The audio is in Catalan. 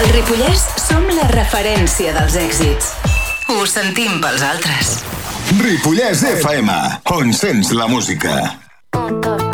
Al Ripollès som la referència dels èxits. Ho sentim pels altres. Ripollès FM, on sents la música.